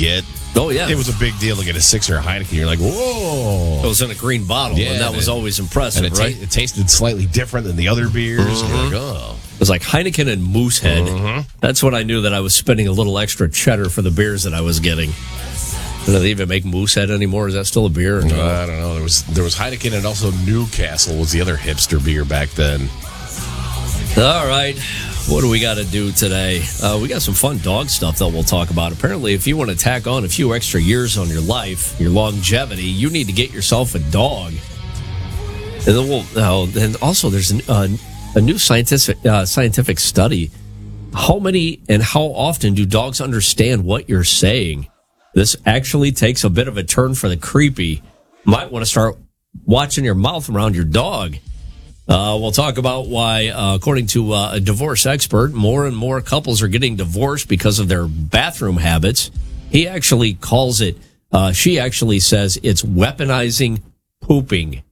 get. Oh, yeah. It was a big deal to get a Sixer or Heineken. You're like, whoa. It was in a green bottle, and that was always impressive, and right? It tasted slightly different than the other beers. You're like, oh. It was like Heineken and Moosehead. That's when I knew that I was spending a little extra cheddar for the beers that I was getting. Do they even make Moosehead anymore? Is that still a beer? Or no? I don't know. There was Heineken, and also Newcastle was the other hipster beer back then. All right. What do we got to do today? We got some fun dog stuff that we'll talk about. Apparently, if you want to tack on a few extra years on your life, your longevity, you need to get yourself a dog. And then and also there's a new scientific study. How many and how often do dogs understand what you're saying? This actually takes a bit of a turn for the creepy. Might want to start watching your mouth around your dog. We'll talk about why, according to a divorce expert, more and more couples are getting divorced because of their bathroom habits. He actually calls it, she actually says it's weaponizing pooping.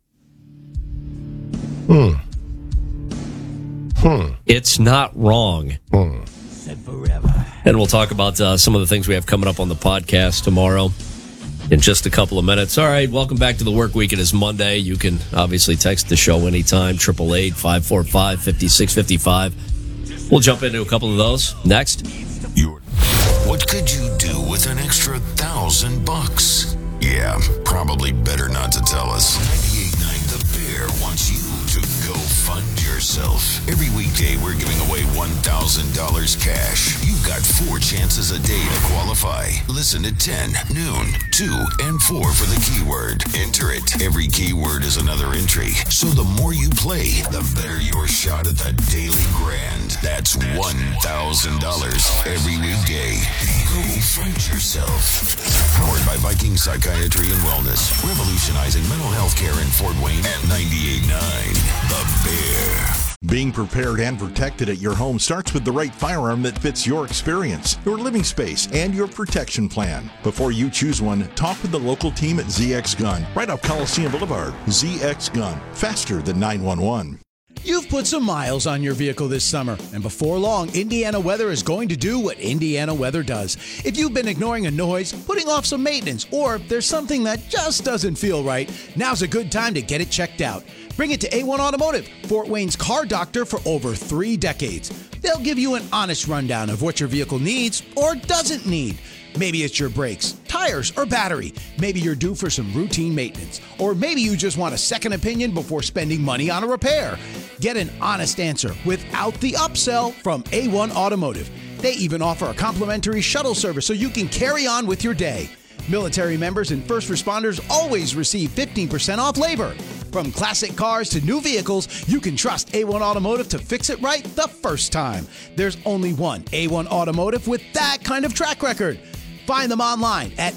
It's not wrong. And we'll talk about some of the things we have coming up on the podcast tomorrow in just a couple of minutes. All right, welcome back to the work week. It is Monday. You can obviously text the show anytime, 888-545-5655. We'll jump into a couple of those next. What could you do with an extra $1,000? Yeah, probably better not to tell us. 98.9 The Bear wants you to go fund yourself. Every weekday, we're giving away $1,000 cash. You've got 4 chances a day to qualify. Listen at 10, noon, 2, and 4 for the keyword. Enter it. Every keyword is another entry. So the more you play, the better your shot at the daily grand. That's $1,000 every weekday. Go find yourself. Powered by Viking Psychiatry and Wellness. Revolutionizing mental health care in Fort Wayne at 98.9 The Bear. Being prepared and protected at your home starts with the right firearm that fits your experience, your living space, and your protection plan. Before you choose one, talk with the local team at ZX Gun, right off Coliseum Boulevard. ZX Gun, faster than 911. You've put some miles on your vehicle this summer, and before long, Indiana Weather is going to do what Indiana Weather does. If you've been ignoring a noise, putting off some maintenance, or there's something that just doesn't feel right, now's a good time to get it checked out. Bring it to A1 Automotive, Fort Wayne's car doctor for over 3 decades. They'll give you an honest rundown of what your vehicle needs or doesn't need. Maybe it's your brakes, tires, or battery. Maybe you're due for some routine maintenance. Or maybe you just want a second opinion before spending money on a repair. Get an honest answer without the upsell from A1 Automotive. They even offer a complimentary shuttle service so you can carry on with your day. Military members and first responders always receive 15% off labor. From classic cars to new vehicles, you can trust A1 Automotive to fix it right the first time. There's only one A1 Automotive with that kind of track record. Find them online at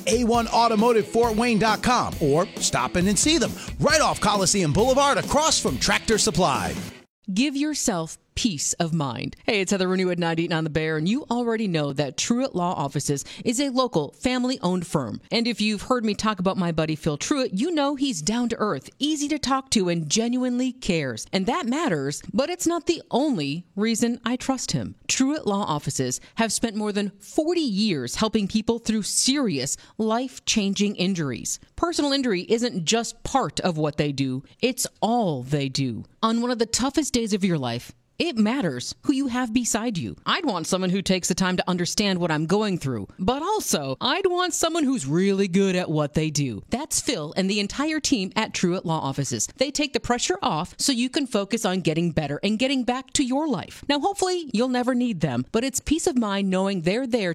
a1automotivefortwayne.com or stop in and see them right off Coliseum Boulevard across from Tractor Supply. Give yourself peace of mind. Hey, it's Heather Renew at 98 on the Bear, and you already know that Truett Law Offices is a local, family-owned firm. And if you've heard me talk about my buddy Phil Truett, you know he's down to earth, easy to talk to, and genuinely cares. And that matters, but it's not the only reason I trust him. Truett Law Offices have spent more than 40 years helping people through serious, life-changing injuries. Personal injury isn't just part of what they do, it's all they do. On one of the toughest days of your life, it matters who you have beside you. I'd want someone who takes the time to understand what I'm going through, but also I'd want someone who's really good at what they do. That's Phil and the entire team at Truett Law Offices. They take the pressure off so you can focus on getting better and getting back to your life. Now, hopefully you'll never need them, but it's peace of mind knowing they're there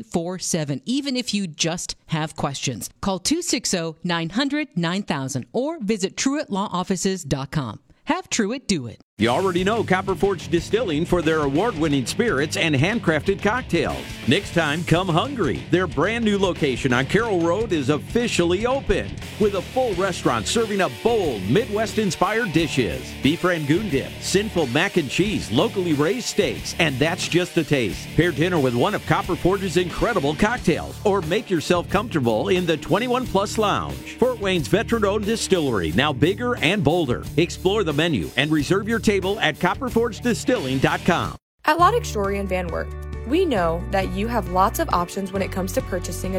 24/7, even if you just have questions. Call 260-900-9000 or visit TruettLawOffices.com. Have Truett do it. You already know Copper Forge Distilling for their award-winning spirits and handcrafted cocktails. Next time, come hungry. Their brand new location on Carroll Road is officially open with a full restaurant serving up bold Midwest-inspired dishes. Beef Rangoon dip, sinful mac and cheese, locally raised steaks, and that's just a taste. Pair dinner with one of Copper Forge's incredible cocktails or make yourself comfortable in the 21-plus lounge. Fort Wayne's veteran-owned distillery, now bigger and bolder. Explore the menu and reserve your table at copperforgedistilling.com. At Lotic Story and Van Wert, we know that you have lots of options when it comes to purchasing a